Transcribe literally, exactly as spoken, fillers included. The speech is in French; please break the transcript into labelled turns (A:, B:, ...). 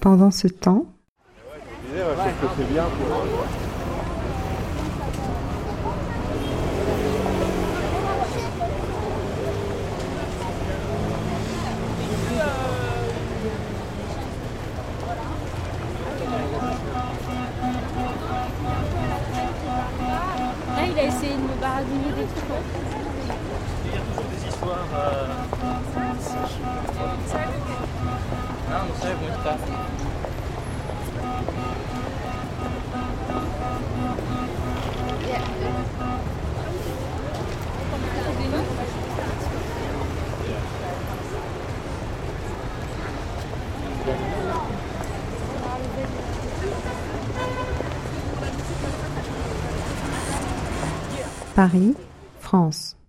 A: Pendant ce temps,
B: Je disais, ouais, je trouve que c'est bien pour...
C: Là, il a essayé de me baragouiner des trucs.
D: Il y a toujours des histoires. Euh... Não, não sei muito, tá?
A: Paris, France.